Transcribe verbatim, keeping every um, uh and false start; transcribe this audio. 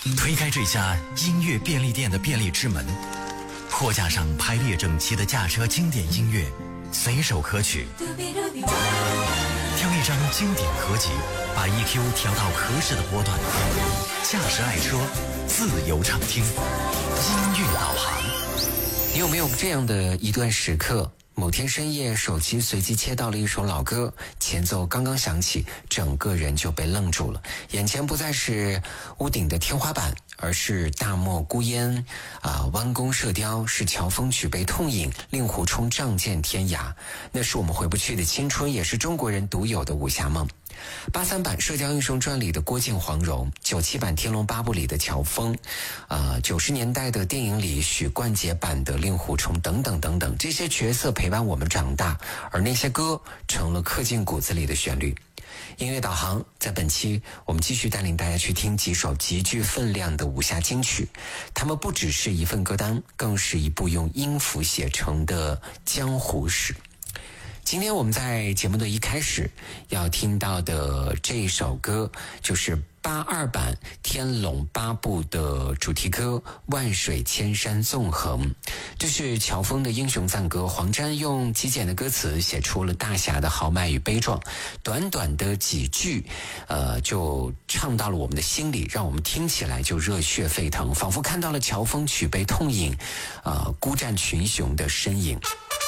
推开这家音乐便利店的便利之门，货架上排列整齐的驾车经典音乐，随手可取。挑一张经典合集，把 E Q 调到合适的波段，驾驶爱车，自由畅听，音乐导航。 你有没有这样的一段时刻？某天深夜，手机随机切到了一首老歌，前奏刚刚响起，整个人就被愣住了。眼前不再是屋顶的天花板，而是大漠孤烟啊，弯弓射雕，是乔峰举杯痛饮，令狐冲仗剑天涯。那是我们回不去的青春，也是中国人独有的武侠梦。八三版《射雕英雄传》里的郭靖、黄蓉，九七版《天龙八部》里的乔峰，呃，九十年代的电影里许冠杰版的令狐冲等等等等，这些角色陪伴我们长大，而那些歌成了刻进骨子里的旋律。音乐导航，在本期我们继续带领大家去听几首极具分量的武侠金曲，它们不只是一份歌单，更是一部用音符写成的江湖史。今天我们在节目的一开始要听到的这一首歌，就是八二版《天龙八部》的主题歌《万水千山纵横》。这是乔峰的英雄赞歌，黄沾用极简的歌词写出了大侠的豪迈与悲壮，短短的几句呃，就唱到了我们的心里，让我们听起来就热血沸腾，仿佛看到了乔峰举杯痛饮呃，孤战群雄的身影。